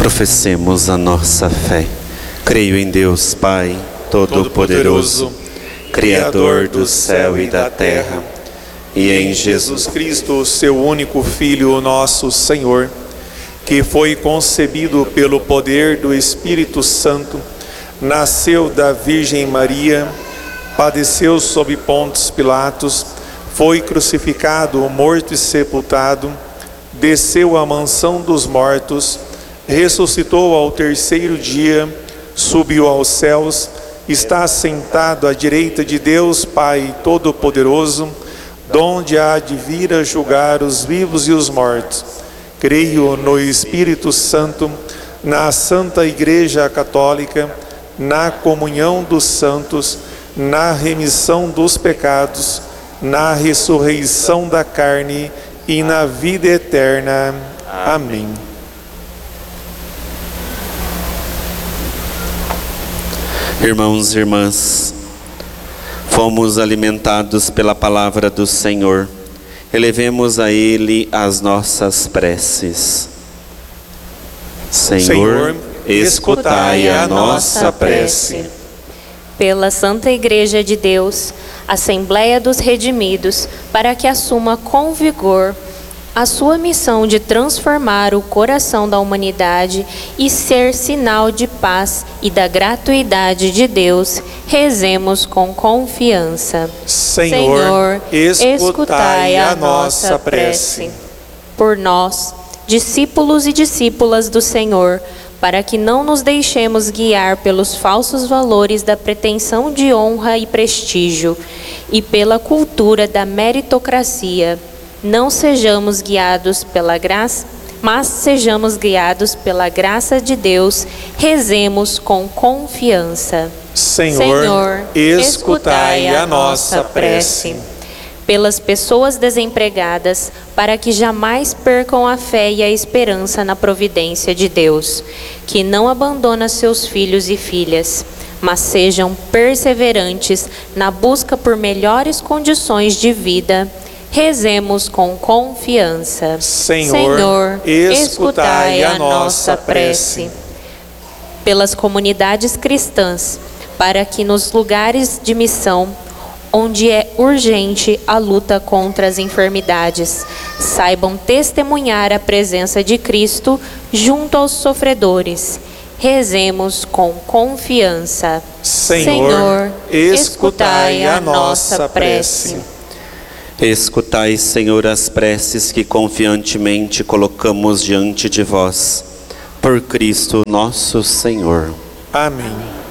Professemos a nossa fé. Creio em Deus Pai, Todo-Poderoso, Criador do céu e da terra, e em Jesus Cristo, seu único Filho, nosso Senhor, que foi concebido pelo poder do Espírito Santo, nasceu da Virgem Maria, padeceu sob Pontos Pilatos, foi crucificado, morto e sepultado, desceu à mansão dos mortos, ressuscitou ao terceiro dia, subiu aos céus, está sentado à direita de Deus Pai Todo-Poderoso, donde há de vir a julgar os vivos e os mortos. Creio no Espírito Santo, na Santa Igreja Católica, na comunhão dos santos, na remissão dos pecados, na ressurreição da carne e na vida eterna. Amém. Irmãos e irmãs, fomos alimentados pela palavra do Senhor. Elevemos a Ele as nossas preces. Senhor, escutai a nossa prece. Pela Santa Igreja de Deus, Assembleia dos Redimidos, para que assuma com vigor a sua missão de transformar o coração da humanidade e ser sinal de paz e da gratuidade de Deus, rezemos com confiança. Senhor, escutai a nossa prece. Por nós, discípulos e discípulas do Senhor, para que não nos deixemos guiar pelos falsos valores da pretensão de honra e prestígio e pela cultura da meritocracia, não sejamos guiados pela graça, mas sejamos guiados pela graça de Deus, rezemos com confiança. Senhor, escutai a nossa prece. Pelas pessoas desempregadas, para que jamais percam a fé e a esperança na providência de Deus, que não abandona seus filhos e filhas, mas sejam perseverantes na busca por melhores condições de vida, rezemos com confiança. Senhor, escutai a nossa prece. Pelas comunidades cristãs, para que nos lugares de missão, onde é urgente a luta contra as enfermidades, saibam testemunhar a presença de Cristo junto aos sofredores. Rezemos com confiança. Senhor, escutai a nossa prece. Escutai, Senhor, as preces que confiantemente colocamos diante de vós. Por Cristo nosso Senhor. Amém.